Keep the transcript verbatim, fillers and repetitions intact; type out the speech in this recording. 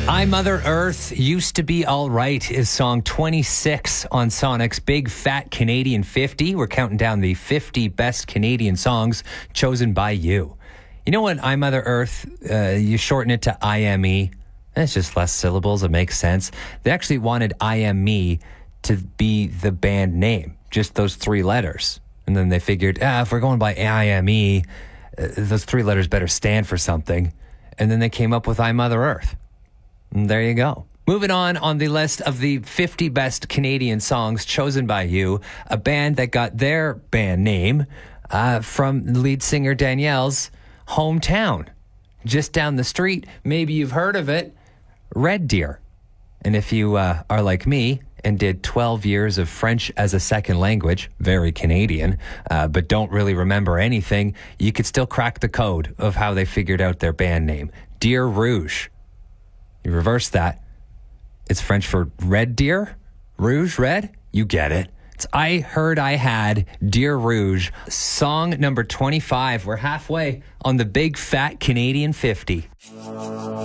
I, Mother Earth, Used to Be All Right is song twenty-six on Sonic's Big Fat Canadian fifty. We're counting down the fifty best Canadian songs chosen by you. You know what, I, Mother Earth, uh, you shorten it to I M E. It's just less syllables. It makes sense. They actually wanted I M E to be the band name, just those three letters. And then they figured, ah, if we're going by I M E, uh, those three letters better stand for something. And then they came up with I, Mother Earth. And there you go. Moving on on the list of the fifty best Canadian songs chosen by you, a band that got their band name uh, from lead singer Danielle's hometown. Just down the street, maybe you've heard of it, Red Deer. And if you uh, are like me and did twelve years of French as a second language, very Canadian, uh, but don't really remember anything, you could still crack the code of how they figured out their band name. Deer Rouge. You reverse that. It's French for red deer. Rouge, red. You get it. It's I Heard I Had, Deer Rouge. Song number twenty-five. We're halfway on the Big Fat Canadian fifty.